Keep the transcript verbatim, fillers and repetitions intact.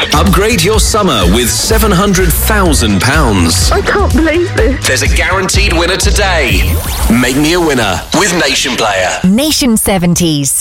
Upgrade your summer with seven hundred thousand pounds. I can't believe this. There's a guaranteed winner today. Make me a winner with Nation Player. Nation seventies.